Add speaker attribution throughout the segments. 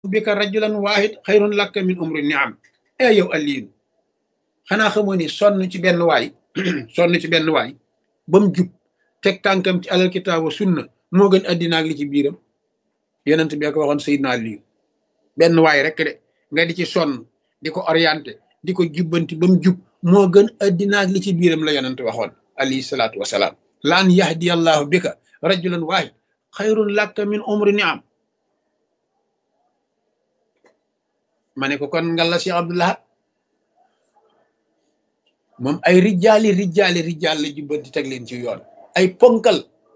Speaker 1: bika rajulan wahid xayrun laka min umri niam. Yow Aliyu xanaa xamoo ni sonn ci benn waay sonn ci benn waay ba mu jub teg tànkam ci alal kitaab wa sunna moo gën addina ak li ci biiram. yonent bi ko waxoon Seydina Aliyu benn waay rek de nga di ci sonn di ko orienté di ko jubbanti ba mu jub moo gën addina ak li ci biiram la yonent waxoon alayhi salaatu wasalaam. laan yahdiyallahu bika rajulan wahid xayrun laka min umri niam. ma ne ko kon ngalla Cheikh Abdoulahat moom ay rijaal la jubbanti teg leen ci yoon ay ponkal.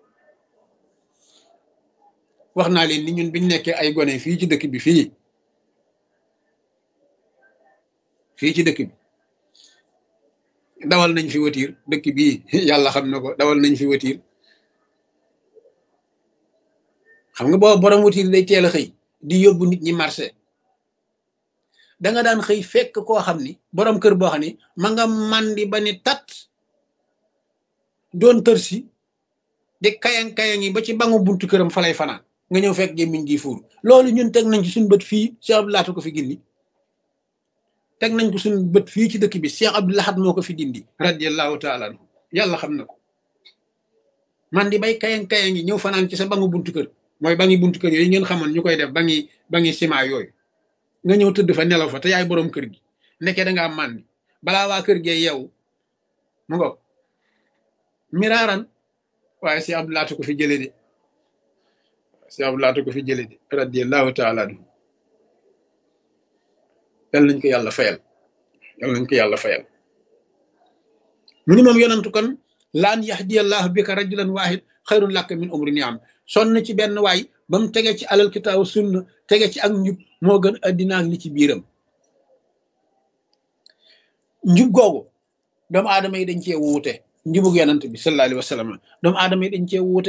Speaker 1: wax naa leen ni ñun biñ nekkee ay gone fii ci dëkk bi fii ci dëkk bi dawal nañ fi watiir dëkk bii yàlla xam na ko dawal nañ fi watiir. xam nga booba borom watiir day teel a xëy di yóbbu nit ñi marché. da nga daan xëy fekk koo xam ni borom kër boo xam ni ma nga mandi ba ni tat doon tër si di kayang-kayang yi ba ci bangu buntu këram fa lay fanaan nga ñëw fekk gémmiñ gi fuur. loolu ñun teg nañ ci suñu bët fii Cheikh Abdou Lahad ko fi gindi teg nañ ko suñu bët fii ci dëkk bi Cheikh Abdou Lahad moo ko fi dindi radiyallahu taala anhu yàlla xam na ko. man di bay kayang-kayang yi ñëw fanaan ci sa bangu buntu kër mooy bangi buntu kër yooyu ngeen xamoon ñu koy def bangi ciment yooyu nga ñëw tëdd fa nelaw fa te yaay boroom kër gi nekkee da ngaa màndi balaa waa kër gee yeewu mu ngo miraaran. waaye Cheikh Abdou Lahad ko fi jële de Cheikh Abdou Lahad ko fi jële de radiyallahu taala anhu. yal nañ ko yàlla fayal mu ni moom yonantu kon laan yahdiyallahu bika rajulan wahid xayrun laka min umri niam. sonn ci benn waay ba mu tege ci alal kitaabu sunna tege ci ak njub moo gën addina ak li ci biiram. njub googu doomu aadama yi dañ cee wuute. njubug yonent bi sallallahu alayhi wa sallam doomu aadama yi dañ cee wuute.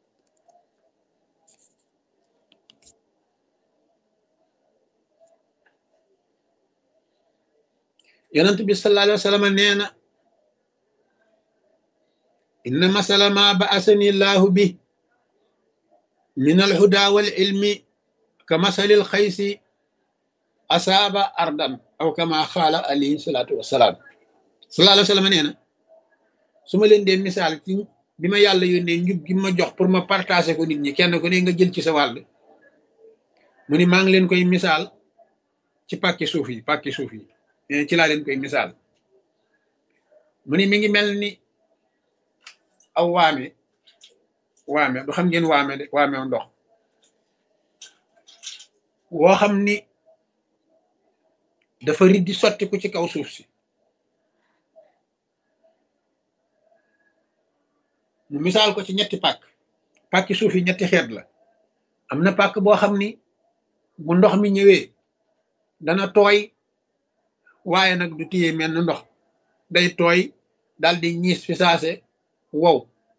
Speaker 1: yonent bi sallallahu alayhi wa sallam nee na inna masala ma ba'asani llahu bi min alhuda wal ilmi ka masalil xaysi asaaba ardan aw kama xaala alayhi salaatu wasalaam. sallallahu alayhi wa sallam nee na su ma leen dee misaal ci bi ma yàlla yónnee njub gi ma jox pour ma partager ko nit ñi kenn ku ne nga jël ci sa wàll mu ni maa ngi leen koy misaal ci pàkki suuf yi ci laa leen koy misaal. mu ni mi ngi mel ni aw waame du xam ngeen waame de waame ndox woo xam ni dafa riddi sotti ko ci kaw suuf si. mu misaal ko ci ñetti pàkki suuf yi ñetti xeet la. am na pàkk boo xam ni bu ndox mi ñëwee dana tooy waaye nag du téye mel ni ndox day tooy daal di ñiis fi saase wow.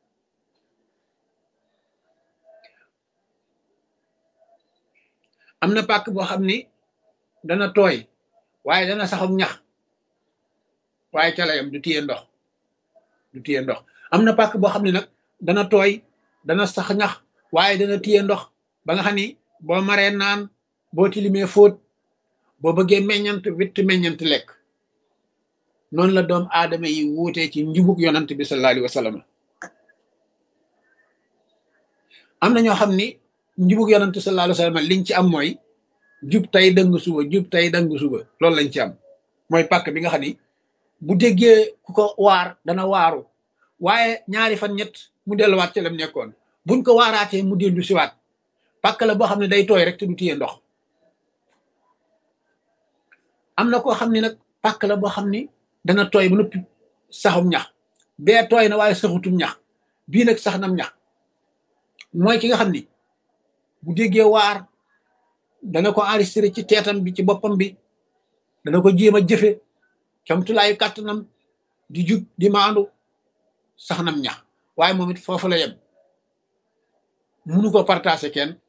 Speaker 1: am na pàkk boo xam ni dana tooy waaye dana saxum ñax waaye ca la yam du téye ndox. am na pàkk boo xam ne nag dana tooy dana sax ñax waaye dana téye ndox ba nga xam ni boo maree naan boo tilimee fóot boo bëggee meññant witt meññant lekk. noonu la doom aadama yi wuutee ci njubug yonant bi sallallahu alayhi wa sallam. am na ñoo xam ni njubug yonant sallallahu alayhi wa sallam liñ ci am mooy jub tey dëng suba loolu lañ ci am. mooy pàkk bi nga xam ni bu déggee ku ko waar dana waaru waaye ñaari fan ñett mu delluwaat ci lam nekkoon. buñ ko waaraatee mu dellu siwaat. pàkk la boo xam ne day tooy rek te du téye ndox. am na koo xam ni nag pàkk la boo xam ni dana tooy ba noppi saxum ñax bee tooy na waaye saxutum ñax bii nag sax nam ñax. mooy ki nga xam ni bu déggee waar dana ko enregistré ci teetam bi ci boppam bi dana ko jéem a jëfe camtulaayu kàttanam di jub di maandu sax nam ñax waaye moom it foofu la yem. munu ko partager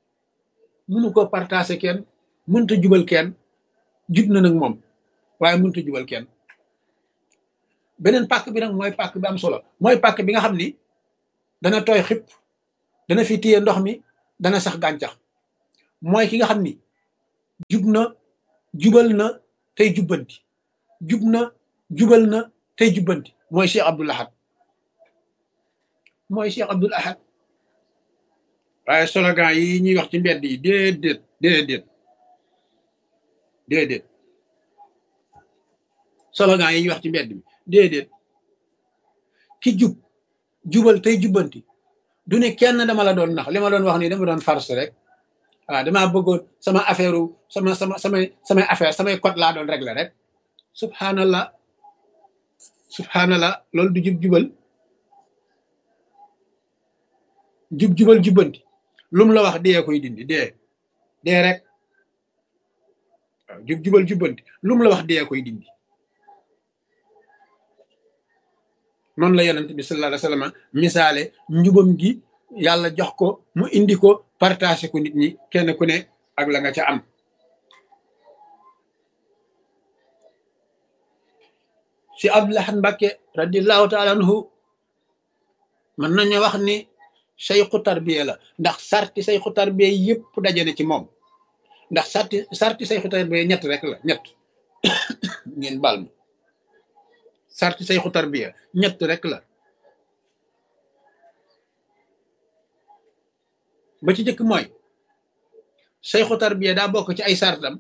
Speaker 1: kenn mënta jubal kenn jub na nag moom waaye mënta jubal kenn. beneen pàkk bi nag mooy pàkk bi am solo mooy pàkk bi nga xam ni dana tooy xip dana fi téye ndox mi dana sax gàncax mooy ki nga xam ni jub na jubal na tey jubbanti jub na jubal na tey jubbanti mooy Cheikh Abdoul Ahad mooy Cheikh Abdoul Ahad waaye slogan yi ñuy wax ci mbedd yi déedéet déedéet déedéet slogan yi ñuy wax ci mbedd bi déedéet ki jub jubal tey jubbanti du ne kenn dama la doon nax li ma doon wax nii dama doon farce rek waaw damaa bëggoon sama affaire samay affaire samay code laa doon régler rek subhanallah subhanallah loolu du jubal jubal jubbanti lum la wax dee koy dindi dee rek waaw jubal jubbanti lum la wax dee koy dindi noonu la yonent bi sallallahu alayhi wa sallam misaale njubam gi yàlla jox ko mu indi ko partagé ko nit ñi kenn ku ne ak la nga ca am si Abdul Ahad Mbacké radiallahu taala anhu mën nañu wax ni sayxu tarbiya la ndax sarti sayxu tarbiya yëpp daje na ci moom ndax sarti sayxu tarbiya ñett rek la ñett ngeen baal ma sarti sayxu tarbiya ñett rek la ba ci jëkk mooy sayxu tarbiya daa bokk ci ay sartam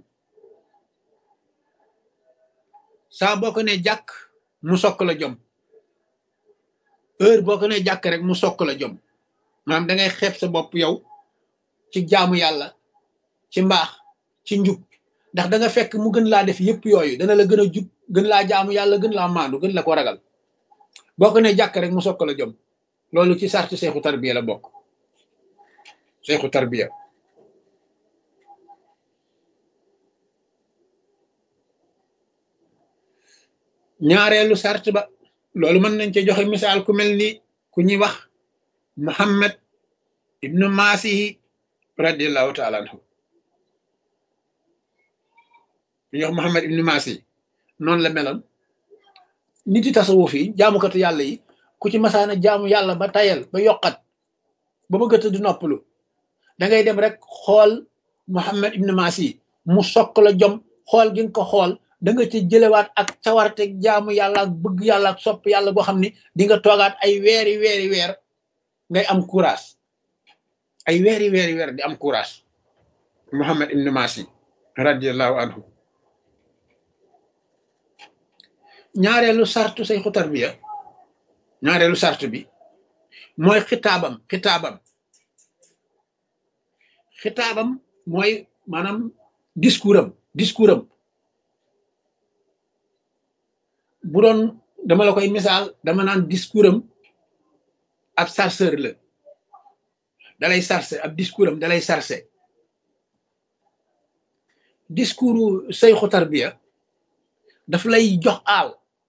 Speaker 1: saa boo ko ne jàkk mu sokk la jom heure boo ko ne jàkk rek mu sokk la jom maanaam da ngay xeeb sa bopp yow ci jaamu yàlla ci mbaax ci njub ndax da nga fekk mu gën laa def yëpp yooyu dana la gën a jub gën laa jaamu yàlla gën laa maandu gën la ko ragal boo ko ne jàkk rek mu sokk la jom loolu ci sarti sayxu tarbiya la bokk sayxu tarbiya ñaareelu sart ba loolu mën nañ ci joxe misaal ku mel ni ku ñuy wax Muhammad ibnu Masihi radiallahu taala anhu ku ñuy wax Muhammad ibnu Masihi noonu la meloon nit yi tasawuf yi jaamukatu yàlla yi ku ci masaana jaamu yàlla ba tayal ba yokkat ba bëgg a tëdd noppalu da ngay dem rek xool Muhammad ibnu Masihi mu sokk la jom xool gi nga ko xool da nga ci jëlewaat ak cawarte jaamu yàlla ak bëgg yàlla ak sopp yàlla boo xam ne di nga toogaat ay weer ngay am courage ay weer di am courage Muhammad ibn Masihi radiallahu anhu ñaareelu sartu sayxu tarbiya ñaareelu sart bi mooy xitaabam mooy maanaam discours am bu doon dama la koy misaal dama naan discours am ab sarceur la dalay sarcé ab discours am dalay sarcé discours sayxu tarbiya daf lay jox aal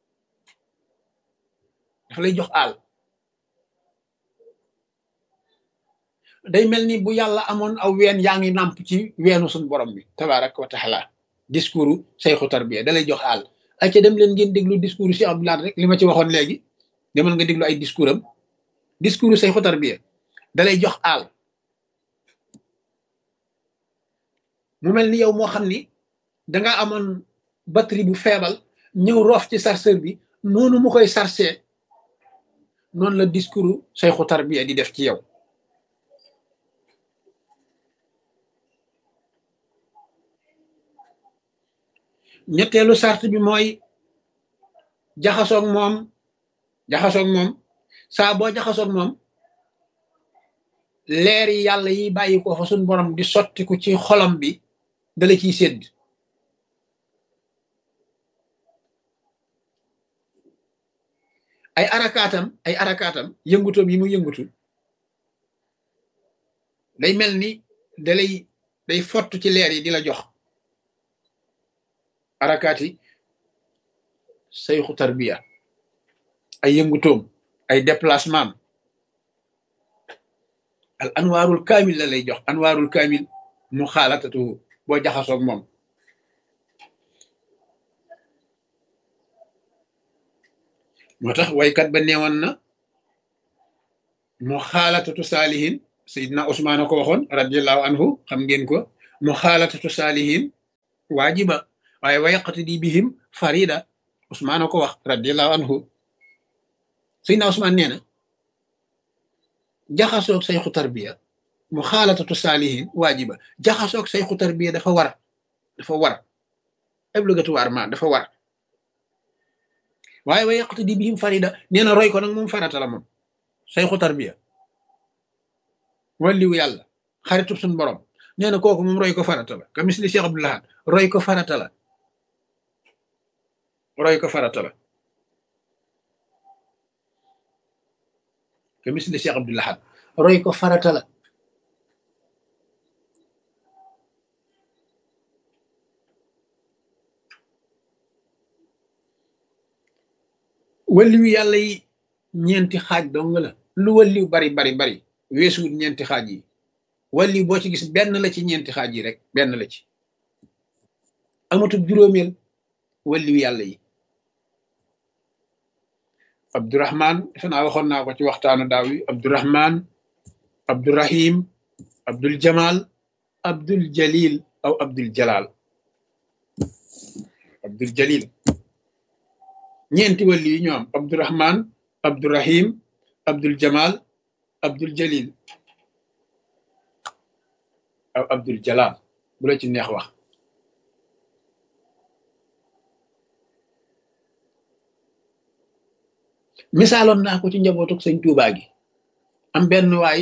Speaker 1: day mel ni bu yàlla amoon aw ween yaa ngi nàmp ci weenu suñu borom bi tabaraka wa taala discours sayxu tarbiya dalay jox aal ay ca dem leen ngeen déglu discours Cheikh Abdoul Ahad rek li ma ci waxoon léegi demal nga déglu ay discours am discours sayxu tarbiya dalay jox aal mu mel ni yow moo xam ni danga amoon batterie bu feebal ñëw roof ci chargeur bi noonu mu koy chargé noonu la discours sayxu tarbiya di def ci yow ñetteelu sart bi mooy jaxasoog moom saa boo jaxasoog moom leer yi yàlla yi bàyyi ko fa suñ borom di sottiku ci xolam bi dala ciy sédd ay arakaatam yëngutoom yi mu yëngutu day mel ni day fott ci leer yi di la jox arakaati sayxu tarbiya ay yëngutoom ay déplacement al anwaarul kaamil la lay jox anwaarul kaamil mu xaalatatu boo jaxasoog moom moo tax waykat ba neewoon na mu xaalatatu saalihin sayidna Usmaan a ko waxoon radiallahu anhu xam ngeen ko mu xaalatatu saalihin waajiba waaye wa yaqtadi bihim farida Ousmane a ko wax radiallahu anhu Seydina Ousmane nee na jaxasoog sayxu tarbiya mu xaalatatu saalihin waajiba jaxasoog sayxu tarbiya dafa war obligatoirement dafa war waaye wa yaqtadi bihim farida nee na roy ko nag moom farata la moom sayxu tarbiya walliwu yàlla xaritub suñ borom nee na kooku moom roy ko farata la ka misli Cheikh Abdoul Ahad roy ko farata la roy ko farata la ka misli Cheikh Abdoul Ahad roy ko farata la walliwu yàlla yi ñeenti xaaj dong la lu walliw bari weesuwul ñeenti xaaj yi walliw boo ci gis benn la ci ñeenti xaaj yi rek benn la ci amatul juróomeel walliw yàlla yi Abdourahman defe naa waxoon naa ko ci waxtaanu daaw yi Abdourahman Abdourahim Abdul Jamal Abdul Jalil aw Abdul Jalal Abdul Jalil ñeenti walliw yi ñoo am Abdourahman Abdourahim Abdul Jamal Abdul Jalil aw Abdul Jalal bu la ci neex wax misaaloon naa ko ci njabootuk sëñ Tuubaa gi am benn waay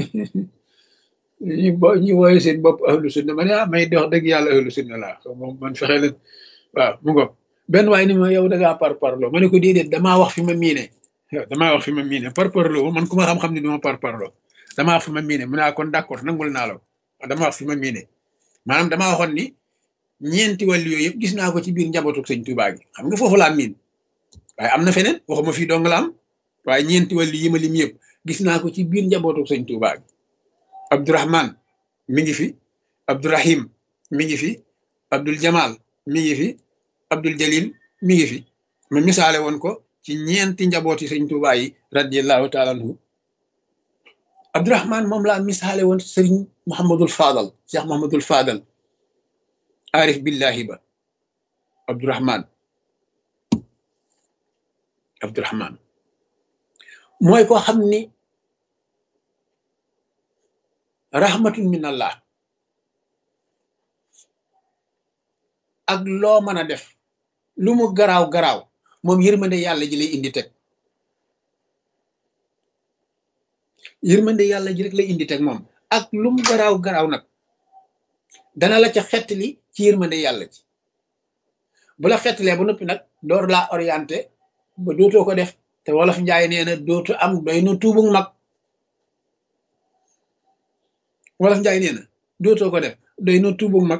Speaker 1: ñu wooye seen bopp ahlu sunna ma ne may dox dëgg yàlla ahlu sunna laa moom man fexe leen waaw mu ngoog benn waay ni ma yow da ngaa parparloo ma ne ko déedéet damaa wax fi ma miine damaa wax fi ma miine parparloo man ku ma xam-xam ne duma parparloo damaa wax fi ma miine mu ne kon d'accord nangul naa la dama wax fi ma miine maanaam damaa waxoon ni ñeenti wàllu yooyu yëpp gis naa ko ci biir njabootuk sëñ Tuubaa gi xam nga foofu laa miin waaye am na feneen waxuma fii dong la am waaye ñeenti wàllu yi ma lim yëpp gis naa ko ci biir njabootuk sëñ Tuubaa gi Abdourahman mi ngi fi Abdourahim mi ngi fi Abdul Jamal mi ngi fi Abdul Jalil mi ngi fi ma misaale woon ko ci ñeenti njabooti sëñ Tuubaa yi radiyallahu taala anhu Abdourahman moom laa misaale woon sëriñ Mouhamadul Fadal Cheikh Mouhamadul Fadal arif billahi ba Abdourahman mooy koo xam ni rahmatun min allah ak loo mën a def lu mu garaaw moom yërmande yàlla ji lay indi teg yërmande yàlla ji rek lay indi teg moom ak lu mu garaaw nag dana la ca xettali ci yërmande yàlla ji bu la xettalee ba noppi nag door laa orienté ba dootoo ko def te wolof njaay nee na dootu am doy na tuubug mag wolof njaay nee na dootoo ko def doy na tuubug mag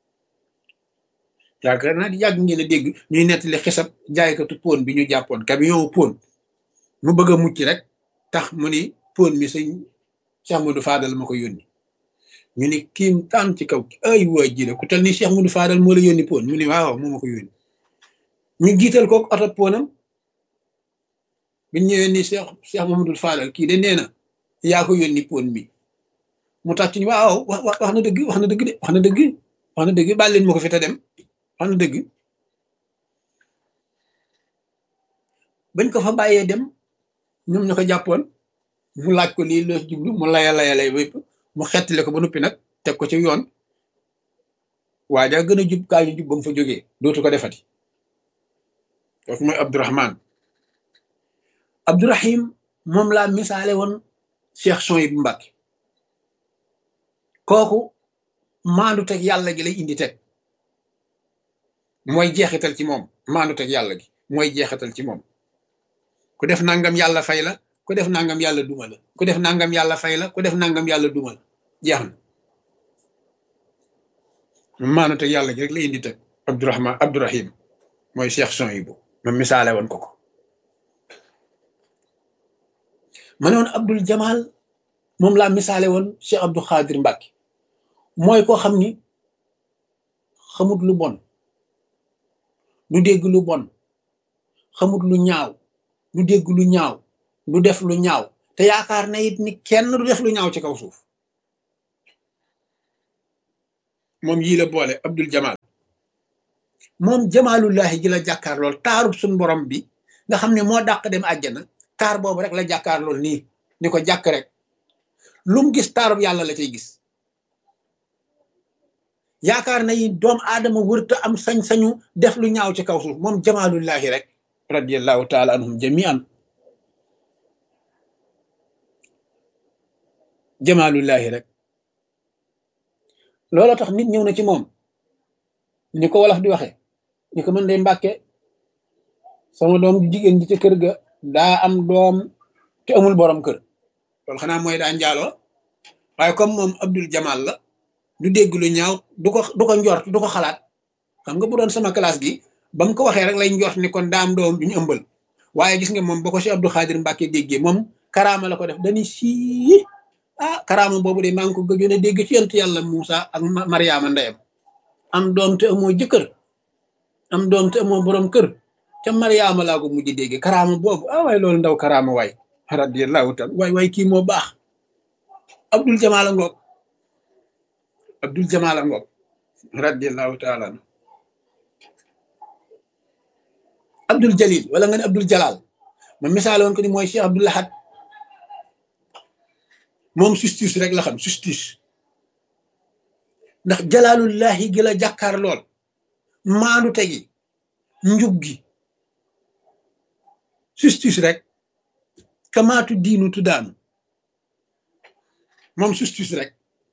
Speaker 1: yaakaar naa di yàgg ngeen a dégg ñuy nettali xisab jaaykatu pon bi ñu jàppoon camion pon mu bëgg a mucc rek tax mu ni pon mi sëñ Cheikh Modou Fadal ma ko yónni ñu ni kiim taan ci kaw ay waa ji la ku tel ni Cheikh Modou Fadal moo la yónni pon mu ni waaw moo ma ko yónni ñu jiital kook oto ponam biñ ñëwee ni Cheikh Mamadou Fadal kii de nee na yaa ko yónni pon mi mu tàcc ni waaw wax na dëgg wax na dëgg de wax na dëgg baal leen ma ko fi te dem wax na dëgg bañ ko fa bàyyee dem ñoom ñu ko jàppoon mu laaj ko lii loo jublu mu lay wépp mu xettile ko ba noppi nag teg ko ci yoon waa ja gën a jub kaa ñu jub ba mu fa jógee dootu ko defati kooku mooy Abdourahman Abdourahim moom laa misaale woon Cheikh Souhaïbou Mbacké kooku maandu teg yàlla gi lay indi teg mooy jeexital ci moom maandu teg yàlla gi mooy jeexital ci moom ku def nangam yàlla fay la ku def nangam yàlla duma la ku def nangam yàlla fay la ku def nangam yàlla duma la jeex na maandu teg yàlla gi rek lay indi teg Abdourahim mooy Cheikh Souhaïbou ma misaale woon ko ma ne woon Abdul Jamal moom laa misaale woon Cheikh Abdou Khadir Mbacké mooy koo xam ni xamut lu bon du dégg lu bon xamut lu ñaaw du dégg lu ñaaw du def lu ñaaw te yaakaar na it ni kenn du def lu ñaaw ci kaw suuf moom yii la boole Abdul Jamal moom jamaalullahi ji la jàkkaar lool taarub suñ borom bi nga xam ne moo dàq dem àjjana taar boobu rek la jàkkaar lool nii ni ko jàkk rek lu mu gis taarub yàlla la cay gis yaakaar na yi doom aadama wërta am sañ-sañu def lu ñaaw ci kaw suuf moom jamaalullahi rek radiallahu taala anhum jamian jamaalullahi rek loolu tax nit ñëw na ci moom ni ko wolof di waxe ni ko mën day mbàkke sama doom ju jigéen ji ca kër ga daa am doom te amul borom kër loolu xanaa mooy daa njaaloo waaye comme moom Abdul Jamal la du dégg lu ñaaw du ko njort du ko xalaat xam nga bu doon sama classe gi ba mu ko waxee rek lay njort ni kon daa am doom duñu ëmbal waaye gis nga moom ba ko si Abdou Khadir Mbàkke déggee moom karaama la ko def dañuy sii karaama boobu de maa ngi ko gëjoon a dégg ci yonent yàlla Muusa ak Mariama ndeyam am doom te amoo jëkkër am doom te amoo borom kër ca Mariama laa ko mujj dégg karaama boobu waaye loolu ndaw karaama waay radiyallahu taala waay kii moo baax Abdul Jamal ngoog Abdul Jamal ngoog radiyallahu taala Abdul Jalil wala nga ne Abdul Jalal ma misaaloon ko ni mooy Cheikh Abdul Ahad moom justice rek la xam justice ndax jalaalullahi gi la jàkkaar lool maandu tegi njub gi justice rek kamaatu diinu tuddaanu moom justice rek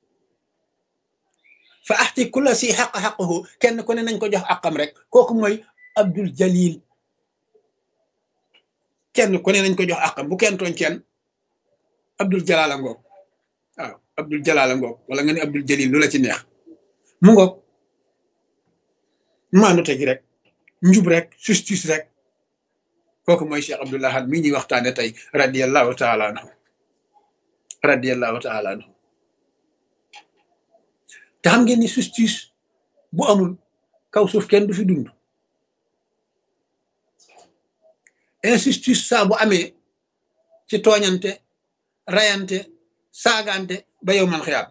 Speaker 1: fa axti kulla si xaqahu kenn ku ne nañ ko jox àqam rek kooku mooy Abdul Jalil kenn ku ne nañ ko jox àqam bu kenn tooñ kenn Abdul Jalal ngoog waaw Abdul Jalal ngoog wala nga ne Abdul Jalil lu la ci neex mu ngoog maandu tegi rek njub rek justice rek kooku mooy Cheikh Abdoul Ahad mii ñuy waxtaane tey radiyallahu taala anhu radiyallahu taala anhu te xam ngeen ni justice bu amul kaw suuf kenn du fi dund injustice saa bu amee ci tooñante rayante saagante ba yow man xiyaam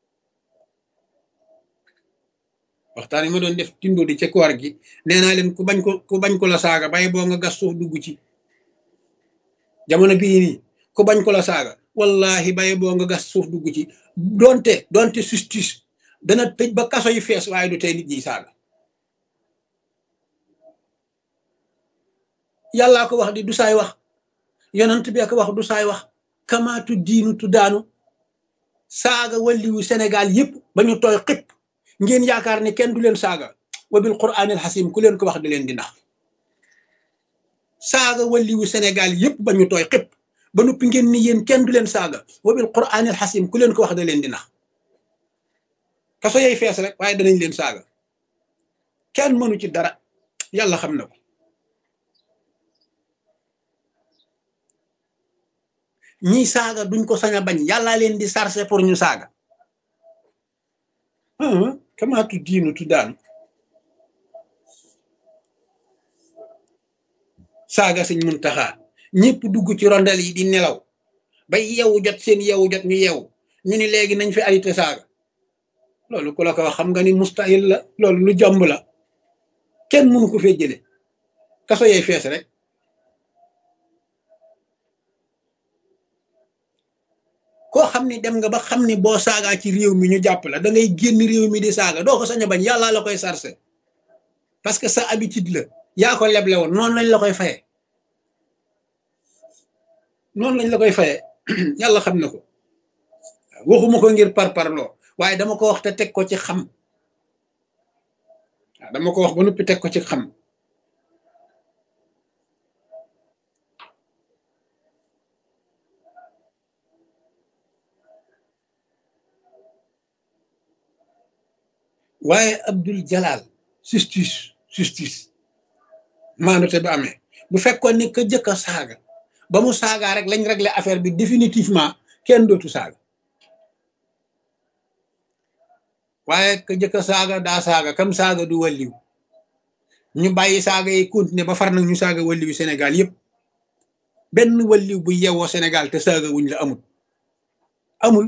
Speaker 1: waxtaan yi ma doon def tindo di ca koor gi nee naa leen ku bañ ko la saaga bay boo nga gas suuf dugg ci jamono bii nii ku bañ ko la saaga wallahi bay boo nga gas suuf dugg ci donte justice dana tëj ba kaso yi fees waaye du tey nit ñi saaga yàllaa ko wax di du saay wax yonent bi ko wax du saay wax kamaatu diinu tu daanu saaga walliwu Sénégal yëpp ba ñu tooy xëpp ngeen yaakaar ne kenn du leen saaga wa bil qur'anil hasim ku leen ko wax da leen di nax saaga walliwu Sénégal yëpp ba ñu tooy xëpp ba noppi ngeen ni yéen kenn du leen saaga wa bil qur'anil hasim ku leen ko wax da leen di nax kaso yay fees rek waaye danañ leen saaga kenn mënu ci dara yàlla xam na ko ñii saaga duñ ko sañ a bañ yàllaa leen di sarse pour ñu saaga kamaatu diinu tu daan saaga Sëñ Muntaxa ñëpp dugg ci rondel yi di nelaw ba yeewu jot seen yeewu jot ñu yeewu ñu ni léegi nañ fi arrêté saaga loolu ku la ko wax xam nga ni mustahil la loolu lu jomb la kenn mënu ko fee jële kaso yey fees rek koo xam ni dem nga ba xam ni boo saagaa ci réew mi ñu jàpp la da ngay génn réew mi di saaga doo ko sañ a bañ yàllaa la koy sarse parce que sa habitude la yaa ko leble woon noonu lañ la koy faye noonu lañ la koy faye yàlla xam na ko waxuma ko ngir parparloo waaye dama ko wax te teg ko ci xam waaw dama ko wax ba noppi teg ko ci xam waaye Abdul Jalal justice maandote bi amee bu fekkoon ni ka jëkk a saaga ba mu saagaa rek lañ régler affaire bi définitivement kenn dootu saaga waaye ka jëkk a saaga daa saaga kam saaga du walliw ñu bàyyi saaga yi continuer ba far nag ñu saaga walliwu Sénégal yëpp benn walliw bu yewoo Sénégal te saaga wuñ la amul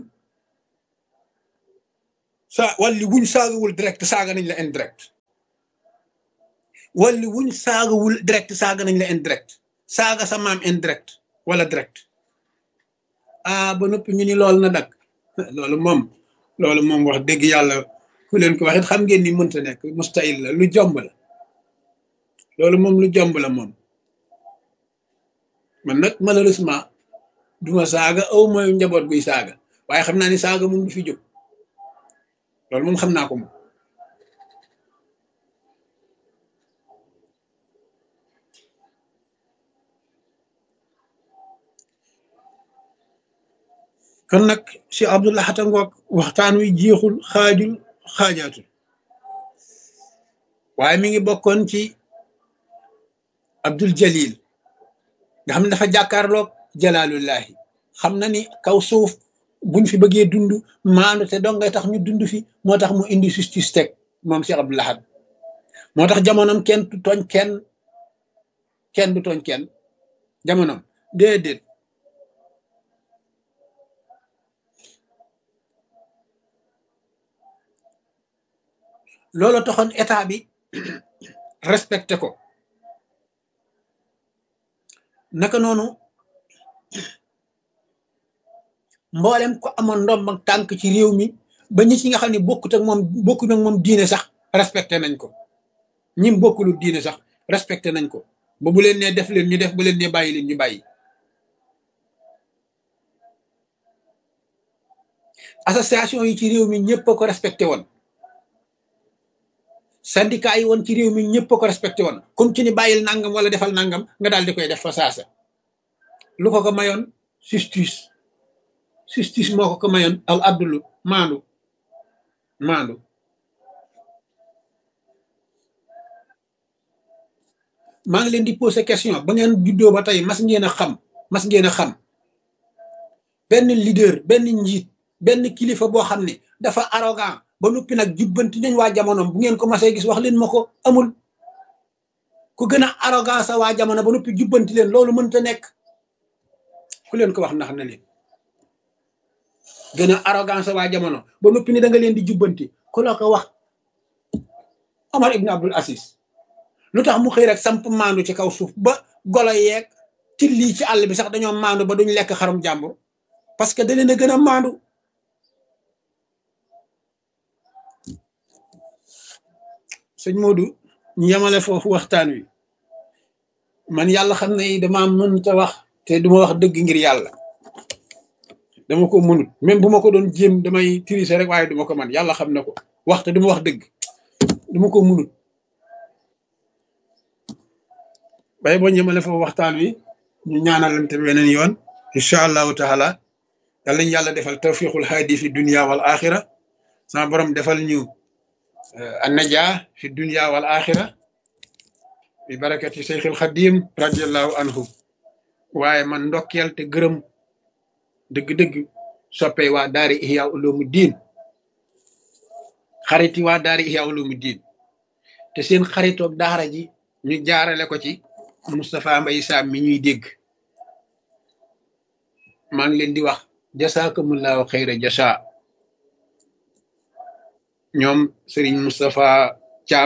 Speaker 1: walli wuñ saagawul direct saaga nañ la indirect walli wuñ saagawul direct saaga nañ la indirect saaga sa maam indirect wala direct ba noppi ñu ni loolu na dak loolu moom wax dëgg yàlla ku leen ko waxit xam ngeen ni mënta nekk mustahil la lu jomb la loolu moom lu jomb la moom man nag malheureusement duma saaga aw mooy njaboot guy saaga waaye xam naa ni saaga moom du fi jóg loolu moom xam naa ko moom kon nag si Abdou Lahad ngoog waxtaan wi jeexul xaajul xaajaatul waaye mi ngi bokkoon ci Abdul Jalil nga xam ne dafa jàkkaarloog jalaalullahi xam na ni kaw suuf buñ fi bëggee dund maandu te dong ngay tax ñu dund fi moo tax mu indi justice teg moom si Abdou Lahad moo tax jamonoom kenn du tooñ kenn du tooñ kenn jamonoom déedéet loolu taxoon état bi respecté ko naka noonu mboolem ko amoon ndomb ak tànk ci réew mi ba ñi ci nga xam ne bokkut ak moom diine sax respecté nañ ko ñim bokkulu diine sax respecté nañ ko ba bu leen nee def leen ñu def bu leen nee bàyyi leen ñu bàyyi association yi ci réew mi ñëpp a ko respecté woon syndicat yi woon ci réew mi ñëpp a ko respecté woon comme ci ni bàyyil nangam wala defal nangam nga daal di koy def fa saasa lu ko mayoon justice moo ko mayoon al abdulu maandu maa ngi leen di poser question ba ngeen juddoo ba tey mas ngeen a xam benn leader benn njiit benn kilifa boo xam ne dafa arrogant ba noppi nag jubbanti nañ waa jamonoom bu ngeen ko masee gis wax leen ma ko amul ku gën a arrogant sa waa jamono ba noppi jubbanti leen loolu mënta nekk ku leen ko wax ndax na leen gën a arrogant sa waa jamono ba noppi ni da nga leen di jubbanti ku la ko wax Omar ibn Abdul Aziz lu tax mu xëy rek samp maandu ci kaw suuf ba golo yeeg tilli ci àll bi sax dañoo maandu ba duñ lekk xarum jàmbur parce que da leen a gën a maandu sëñ Modou ñu yemale foofu waxtaan wi man yàlla xam ne dama mënta wax te duma wax dëgg ngir yàlla dama ko mënut même bu ma ko doon jéem damay tricher rek waaye duma ko man yàlla xam na ko wax te duma wax dëgg duma ko mënut bay boo ñemale foofu waxtaan wi ñu ñaanalante beneen yoon incha allahu taala yàlla ñu yàlla defal tawfiqul haadi fi dunia wal axira sama borom defal ñu النجاة في الدنيا والآخرة ببركة شيخ الخديم رضي الله عنه waaye man ndokkeel te gërëm dëgg-dëgg soppe waa daari Ihya Ulumuddin xariti waa daari Ihya Ulumuddin te seen xaritoog daara ji ñu jaarale ko ci Moustapha Mbaye Sam mi ñuy dégg maa ngi leen di wax jasaakumullahu xayra jasa ñoom Serigne Moustapha Thiam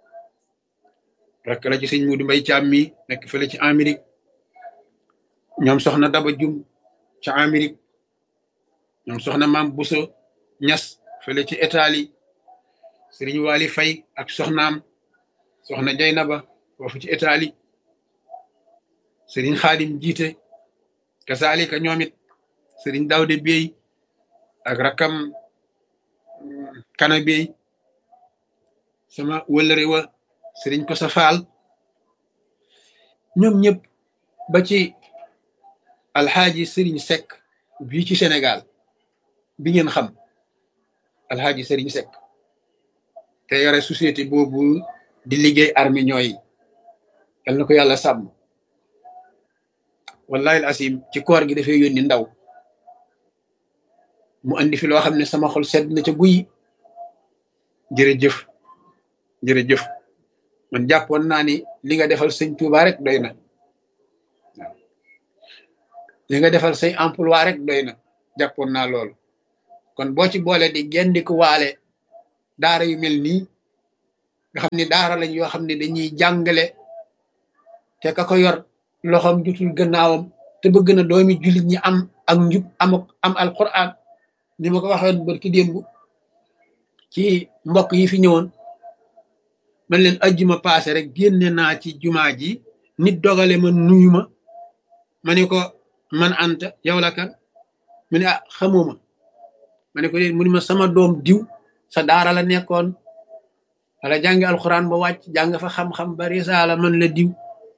Speaker 1: rek la ci sëñ Modou Mbaye Thiam mi nekk fële ci Amérique ñoom soxna Daba Jum ci Amérique ñoom soxna Maam Bousso Ñas fële ci Italie Serigne Wali Fay ak soxnaam soxna Jaynaba foofu ci Italie Serigne Khadim Jiite kasaalika ñoom it Serigne Daoude Bey ak rakam kana bey sama wëllëre wa Serigne ko sa faal ñoom ñëpp ba ci alxaaji Serigne Seck bii ci Sénégal bi ngeen xam alxaaji Serigne Seck te yore société boobu di liggéey armée ñooy yal na ko yàlla sàmm wallahi asim ci koor gi dafay yónni ndaw mu andi fi loo xam ne sama xol sedd na ca guy jërëjëf man jàppoon naa ni li nga defal sëñ Touba rek doy na waaw li nga defal say emploi rek doy na jàppoon naa loolu kon boo ci boole di gendiku waale daara yu mel nii nga xam ne daara lañ yoo xam ne dañuy jàngale te ka ko yor loxoom jutul gannaawam te bëgg na doomi jullit ñi am ak njub am alquran ni ma ko waxoon barki démb ci mbokk yi fi ñëwoon man leen ajjuma paase rek génne naa ci jumaa ji nit dogale ma nuyu ma ne ko man anta yow la kan mu ne ah xamoo ma ne ko déet mu ne ma sama doom diw sa daara la nekkoon wala jàngi alquran ba wàcc jàng fa xam-xam ba risaala man la diw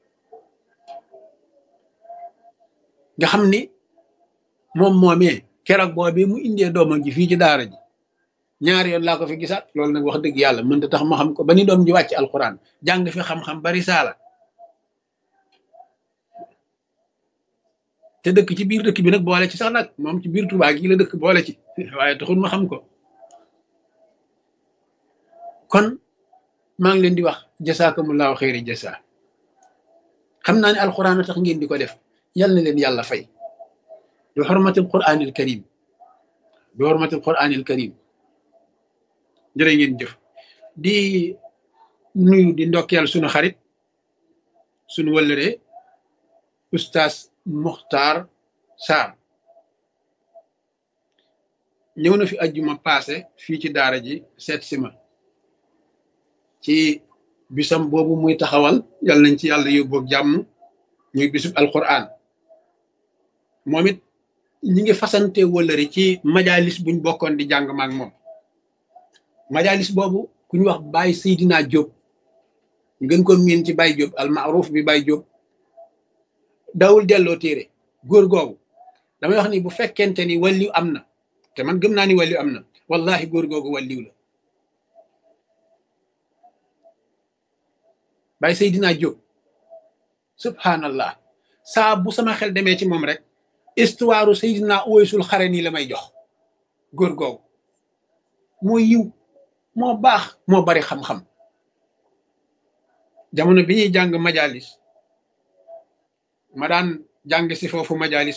Speaker 1: nga xam ni moom moomee keroog boobi mu indee doomam ji fii ci daara ji ñaari yoon laa ko fi gisaat loolu nag wax dëgg yàlla mënta tax ma xam ko ba ni doom ji wàcc alquran jàng fi xam-xam ba risaala te dëkk ci biir dëkk bi nag boole ci sax nag moom ci biir Tuubaa gi la dëkk boole ci waaye taxul ma xam ko kon maa ngi leen di wax jasaakumullahu xayri jasa xam naa ne alquran a tax ngeen di ko def yal na leen yàlla fay bi xormatil quranil karim bi xormatil quranil karim jërë ngeen jëf di nuyu di ndokkeel sunu xarit sunu wëllëre oustaz Muxtaar Sarr ñëw na fi ajjuma paase fii ci daara ji seet si ma ci bisam boobu muy taxawal yal nañ ci yàlla yóbboog jàmm ñuy bisub alquran moom it ñi ngi fasante wëllëre ci majalis buñ bokkoon di jàng maak moom majalis boobu ku ñu wax Baye Seydina Diop ñu gën ko miin ci Baye Diop al maaruf bi Baye Diop dawul delloo téere góor googu damay wax ni bu fekkente ni wàlliw am na te man gëm naa ni wàlliw am na wallahi góor googu wàlliw la Baye Seydina Diop subhanallah saa bu sama xel demee ci moom rek histoire Seydina Uwaysul Xarani la may jox góor googu moo yiw moo baax moo bari xam-xam jamono bi ñuy jàng majalis ma daan jàng si foofu majalis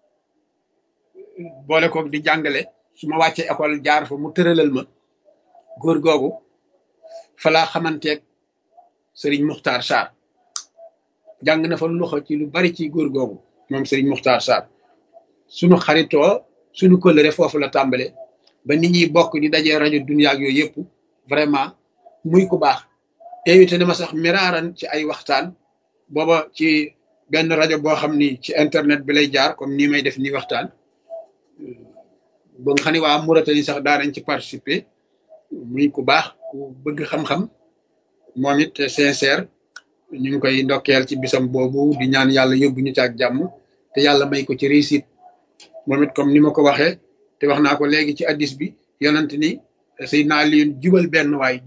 Speaker 1: boole koog di jàngale su ma wàccee école jaar fa mu tëralal ma góor googu fa laa xamanteeg Serigne Muxtaar Sarr jàng na fa loxo ci lu bari ci góor googu moom Serigne Muxtaar Sarr sunu xaritoo sunu kóllëre foofu la tàmbale ba nit ñi bokk di dajee rajo dunya ak yooyu yëpp vraiment muy ku baax invité na ma sax miraaran ci ay waxtaan booba ci benn rajo boo xam ni ci internet bi lay jaar comme nii may def nii waxtaan ba nga xam ne waa Mauritanie sax daanañ ci participer muy ku baax ku bëgg xam-xam moom it sincère ñu ngi koy ndokkeel ci bisam boobu di ñaan yàlla yóbbu ñu ci ak jàmm te yàlla may ko ci réussite moom it comme ni ma ko waxee te wax naa ko léegi ci addis bi yonent ni Seydina Aliyun jubal benn waay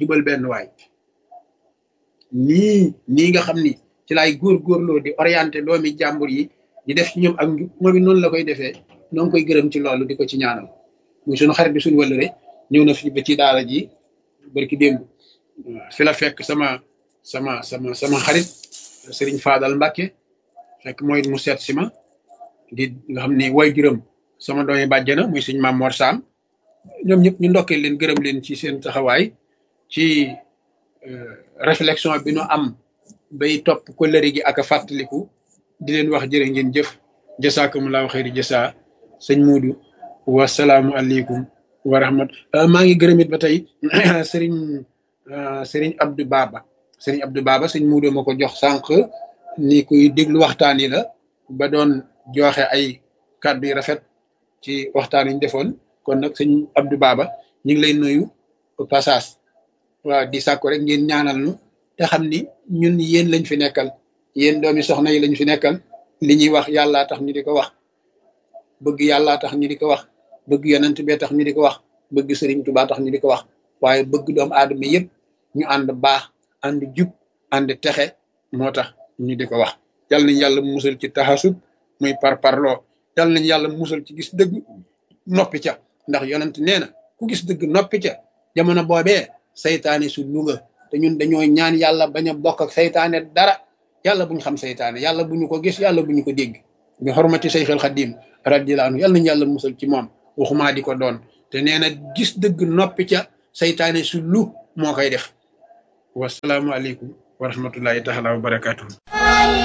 Speaker 1: nii nga xam ni ci laay góorgóorloo di orienté doomi jàmbur yi di def ci ñoom ak njub moom it noonu la koy defee noo ngi koy gërëm ci loolu di ko ci ñaanal muy suñu xarit bi suñu wëllëre ñëw na fi ba ci daara ji barki démb fi la fekk sama xarit Serigne Fadal Mbacke fekk mooy mu seet si ma di nga xam ni way juróom sama doomi bàjjana muy suñ Maam Mor Sam ñoom ñëpp ñu ndokkee leen gërëm leen ci seen taxawaay ci réflexion bi nu am bay topp ko lëri gi ak a fàttaliku di leen wax jërë ngeen jëf jasaakumullahu xayri jasa sëñ Muudu wasalaamu aleykum wa rahmat maa ngi gërëmit ba tey sëriñ Abdou Baba sëñ Muudu ma ko jox sànq ni kuy déglu waxtaan yi la ba doon joxe ay kàddu yu rafet ci waxtaan yi ñu defoon kon nag sëñ Abdou Baba ñu ngi lay nuyu passage waaw di sàkku rek ngeen ñaanal nu te xam ni ñun yéen lañ fi nekkal yéen doomi soxna yi lañ fi nekkal li ñuy wax yàllaa tax ñu di ko wax bëgg yàllaa tax ñu di ko wax bëgg yonent bee tax ñu di ko wax bëgg Sëriñ Tuubaa tax ñu di ko wax waaye bëgg doomu aadama yëpp ñu ànd baax ànd jub ànd texe moo tax ñu di ko wax yal nañ yàlla musal ci taxasub muy parparloo yal nañ yàlla musal ci gis dëgg noppi ca ndax yonent nee na ku gis dëgg noppi ca jamono boobee saytaane su luga te ñun dañoo ñaan yàlla bañ a bokk ak saytaane dara yàlla buñ xam saytaane yàlla bu ñu ko gis yàlla bu ñu ko dégg bi xormati Seyxul Xadim radiyallahu anhu yàlla nañu yàlla musal ci moom waxumaa di ko doon te nee na gis dëgg noppi ca saytaane su lu moo koy def wasalaamualeykum wa rahmatullahi taala wa barakatuhu